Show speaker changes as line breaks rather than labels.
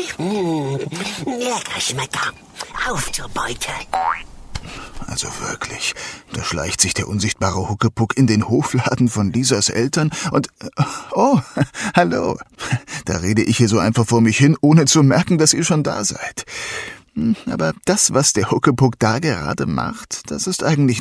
Lecker Schmecker. Auf zur Beute.
Also wirklich, da schleicht sich der unsichtbare Huckepuck in den Hofladen von Lisas Eltern und... Oh, hallo. Da rede ich hier so einfach vor mich hin, ohne zu merken, dass ihr schon da seid. Aber das, was der Huckepuck da gerade macht, das ist eigentlich